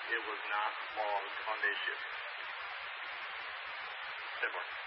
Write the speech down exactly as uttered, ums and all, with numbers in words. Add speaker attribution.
Speaker 1: it was not logged on day shift. Ten more.